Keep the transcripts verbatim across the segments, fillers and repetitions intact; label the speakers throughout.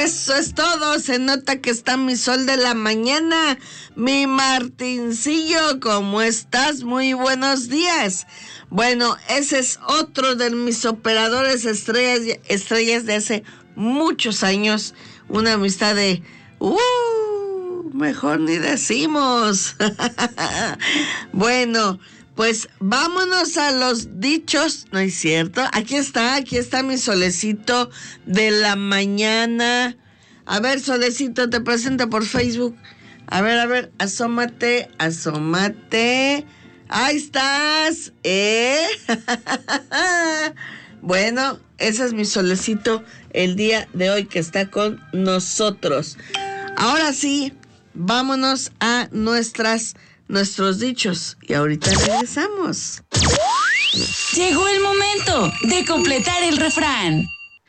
Speaker 1: Eso es todo. Se nota que está mi sol de la mañana. Mi Martincillo, ¿cómo estás? Muy buenos días. Bueno, ese es otro de mis operadores estrellas, estrellas de hace muchos años. Una amistad de... Uh, mejor ni decimos. Bueno, pues vámonos a los dichos, ¿no es cierto? Aquí está, aquí está mi solecito de la mañana. A ver, solecito, te presento por Facebook. A ver, a ver, asómate, asómate. Ahí estás, ¿eh? Bueno, ese es mi solecito el día de hoy que está con nosotros. Ahora sí, vámonos a nuestras... nuestros dichos y ahorita regresamos.
Speaker 2: Llegó el momento de completar el refrán.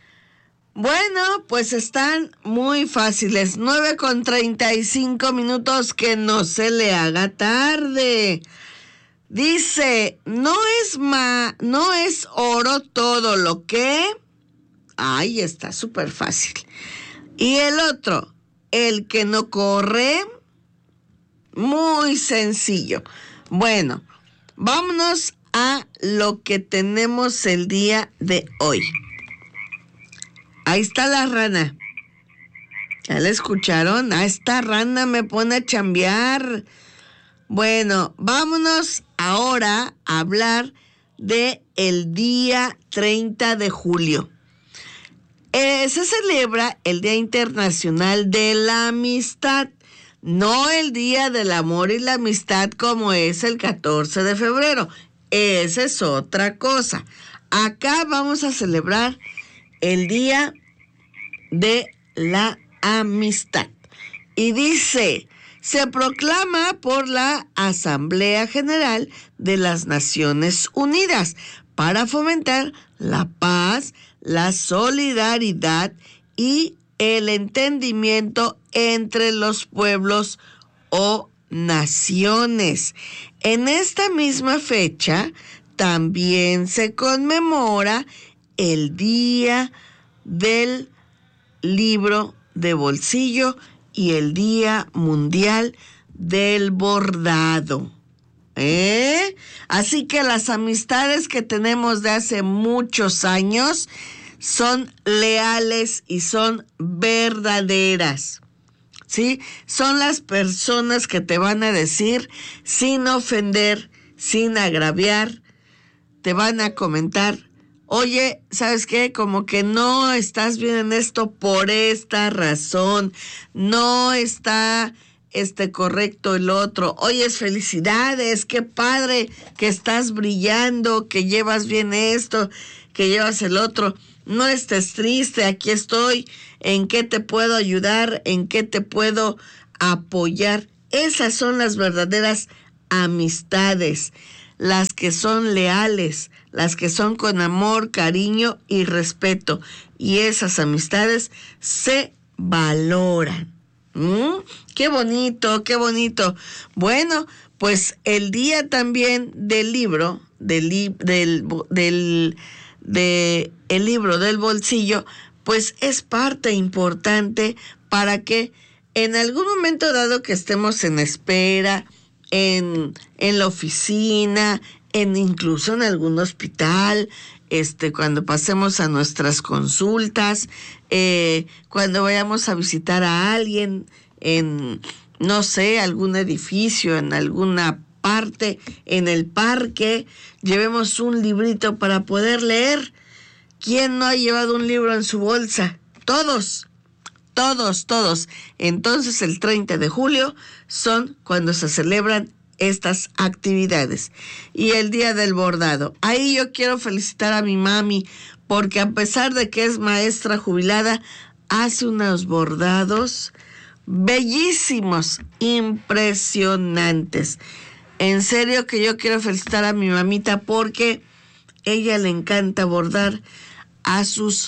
Speaker 1: Bueno, pues están muy fáciles. nueve con treinta y cinco minutos, que no se le haga tarde. Dice, no es ma, no es oro todo lo que... Ay, está súper fácil. Y el otro, el que no corre... Muy sencillo. Bueno, vámonos a lo que tenemos el día de hoy. Ahí está la rana. ¿Ya la escucharon? A esta rana me pone a chambear. Bueno, vámonos ahora a hablar de el día treinta de julio. Eh, se celebra el Día Internacional de la Amistad. No el Día del Amor y la Amistad como es el catorce de febrero. Esa es otra cosa. Acá vamos a celebrar el Día de la Amistad. Y dice, se proclama por la Asamblea General de las Naciones Unidas para fomentar la paz, la solidaridad y el entendimiento entre los pueblos o naciones. En esta misma fecha también se conmemora el Día del Libro de Bolsillo y el Día Mundial del Bordado. ¿Eh? Así que las amistades que tenemos de hace muchos años son leales y son verdaderas, ¿sí? Son las personas que te van a decir sin ofender, sin agraviar, te van a comentar, oye, ¿sabes qué? Como que no estás bien en esto por esta razón, no está este correcto el otro. Oye, felicidades, qué padre que estás brillando, que llevas bien esto, que llevas el otro. No estés triste, aquí estoy. ¿En qué te puedo ayudar? ¿En qué te puedo apoyar? Esas son las verdaderas amistades, las que son leales, las que son con amor, cariño y respeto. Y esas amistades se valoran. ¿Mm? Qué bonito, qué bonito. Bueno, pues el día también del libro, del, li- del, del de el libro del bolsillo, pues es parte importante para que en algún momento dado que estemos en espera, en, en la oficina, en incluso en algún hospital, este, cuando pasemos a nuestras consultas, eh, cuando vayamos a visitar a alguien en, no sé, algún edificio, en alguna parte, en el parque, llevemos un librito para poder leer. ¿Quién no ha llevado un libro en su bolsa? Todos, todos, todos. Entonces el treinta de julio son cuando se celebran estas actividades. Y el Día del Bordado. Ahí yo quiero felicitar a mi mami, porque a pesar de que es maestra jubilada, hace unos bordados bellísimos, impresionantes. En serio que yo quiero felicitar a mi mamita porque ella le encanta bordar a sus,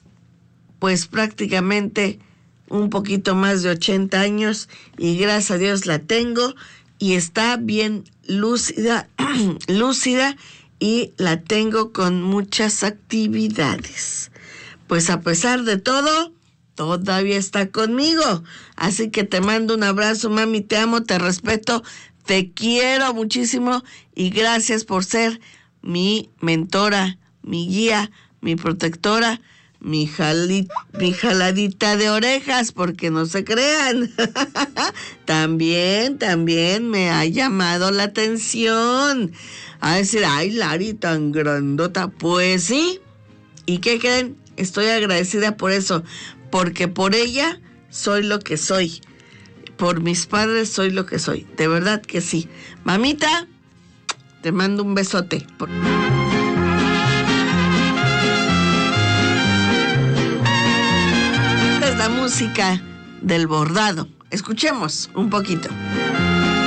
Speaker 1: pues prácticamente un poquito más de ochenta años, y gracias a Dios la tengo y está bien lúcida, lúcida, y la tengo con muchas actividades. Pues a pesar de todo, todavía está conmigo. Así que te mando un abrazo, mami, te amo, te respeto, te quiero muchísimo y gracias por ser mi mentora, mi guía, mi protectora, mi, jali, mi jaladita de orejas, porque no se crean. También, también me ha llamado la atención. A decir, ay, Lari, tan grandota. Pues sí. ¿Y qué creen? Estoy agradecida por eso, porque por ella soy lo que soy. Por mis padres soy lo que soy. De verdad que sí. Mamita, te mando un besote. Por... Esta es la música del bordado. Escuchemos un poquito.